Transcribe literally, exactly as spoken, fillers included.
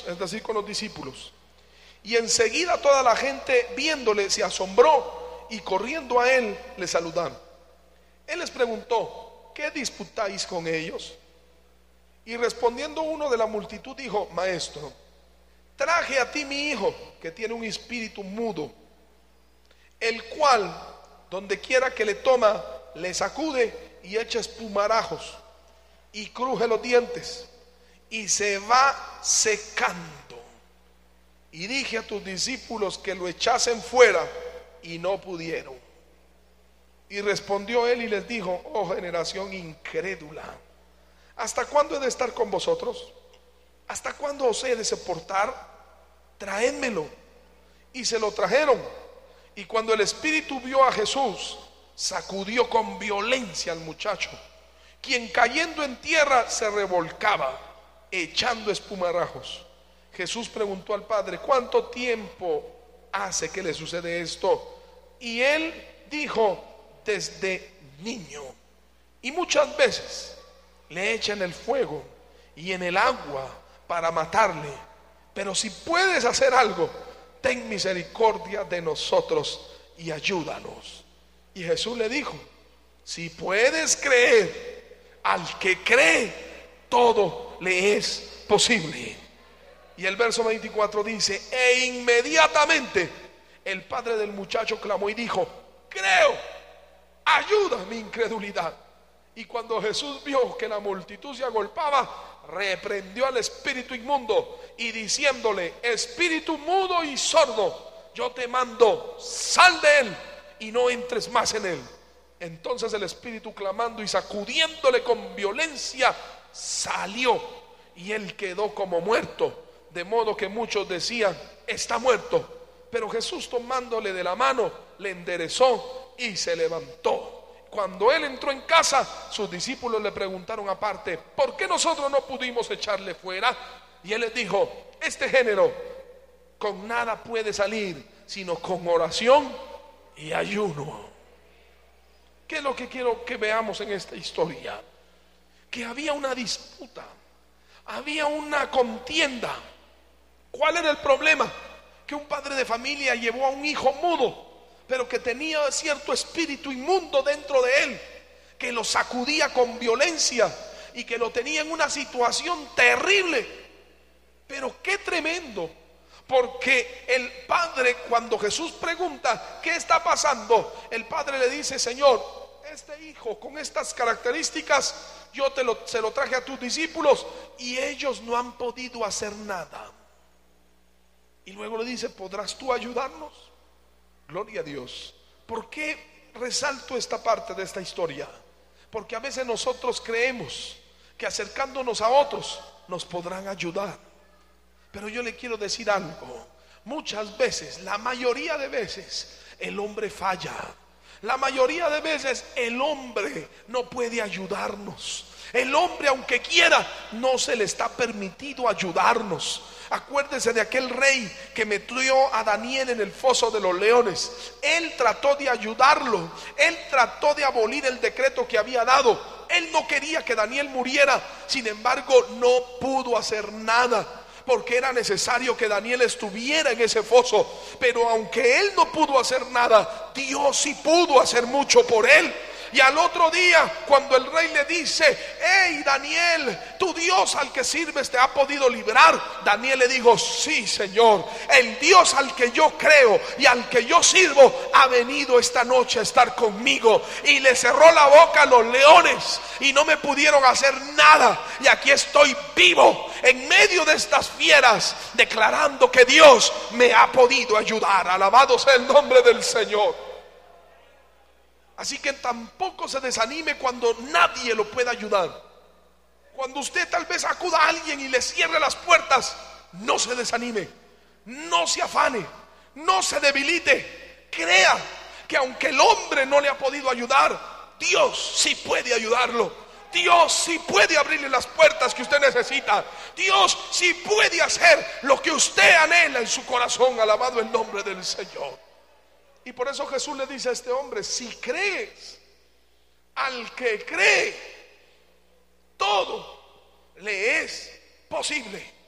ellos, es decir, con los discípulos. Y enseguida toda la gente viéndole se asombró y corriendo a él le saludaron. Él les preguntó: ¿qué disputáis con ellos? Y respondiendo uno de la multitud dijo: Maestro, traje a ti mi hijo, que tiene un espíritu mudo, el cual donde quiera que le toma, le sacude y echa espumarajos y cruje los dientes y se va secando. Y dije a tus discípulos que lo echasen fuera y no pudieron. Y respondió él y les dijo: oh generación incrédula, ¿hasta cuándo he de estar con vosotros? ¿Hasta cuándo os he de soportar? Traédmelo. Y se lo trajeron. Y cuando el espíritu vio a Jesús, sacudió con violencia al muchacho, quien cayendo en tierra se revolcaba, echando espumarajos. Jesús preguntó al padre: ¿cuánto tiempo hace que le sucede esto? Y él dijo: desde niño. Y muchas veces le echan el fuego y en el agua para matarle. Pero si puedes hacer algo, ten misericordia de nosotros y ayúdanos. Y Jesús le dijo: si puedes creer, al que cree, todo le es posible. Y el verso veinticuatro dice: e inmediatamente el padre del muchacho clamó y dijo: creo, ayuda mi incredulidad. Y cuando Jesús vio que la multitud se agolpaba, reprendió al espíritu inmundo y diciéndole: espíritu mudo y sordo, yo te mando, sal de él y no entres más en él. Entonces el espíritu, clamando y sacudiéndole con violencia, salió, y él quedó como muerto, de modo que muchos decían: está muerto. Pero Jesús, tomándole de la mano, le enderezó y se levantó. Cuando él entró en casa, sus discípulos le preguntaron aparte: ¿por qué nosotros no pudimos echarle fuera? Y él les dijo: este género con nada puede salir, sino con oración y ayuno. ¿Qué es lo que quiero que veamos en esta historia? Que había una disputa, había una contienda. ¿Cuál era el problema? Que un padre de familia llevó a un hijo mudo, pero que tenía cierto espíritu inmundo dentro de él, que lo sacudía con violencia y que lo tenía en una situación terrible. Pero qué tremendo, porque el padre, cuando Jesús pregunta ¿qué está pasando?, el padre le dice: Señor, este hijo con estas características yo te lo, se lo traje a tus discípulos y ellos no han podido hacer nada. Y luego le dice: ¿podrás tú ayudarnos? Gloria a Dios. ¿Por qué resalto esta parte de esta historia? Porque a veces nosotros creemos que acercándonos a otros nos podrán ayudar. Pero yo le quiero decir algo: muchas veces, la mayoría de veces, el hombre falla. La mayoría de veces el hombre no puede ayudarnos. El hombre, aunque quiera, no se le está permitido ayudarnos. Acuérdese de aquel rey que metió a Daniel en el foso de los leones. Él trató de ayudarlo. Él trató de abolir el decreto que había dado. Él no quería que Daniel muriera. Sin embargo, no pudo hacer nada, porque era necesario que Daniel estuviera en ese foso. Pero aunque él no pudo hacer nada, Dios sí pudo hacer mucho por él. Y al otro día, cuando el rey le dice: hey Daniel, tu Dios al que sirves te ha podido librar, Daniel le dijo: sí, Señor, el Dios al que yo creo y al que yo sirvo ha venido esta noche a estar conmigo. Y le cerró la boca a los leones y no me pudieron hacer nada. Y aquí estoy vivo en medio de estas fieras, declarando que Dios me ha podido ayudar. Alabado sea el nombre del Señor. Así que tampoco se desanime cuando nadie lo pueda ayudar. Cuando usted tal vez acuda a alguien y le cierre las puertas, no se desanime, no se afane, no se debilite. Crea que aunque el hombre no le ha podido ayudar, Dios sí puede ayudarlo. Dios sí puede abrirle las puertas que usted necesita. Dios sí puede hacer lo que usted anhela en su corazón. Alabado el nombre del Señor. Y por eso Jesús le dice a este hombre: si crees, al que cree, todo le es posible.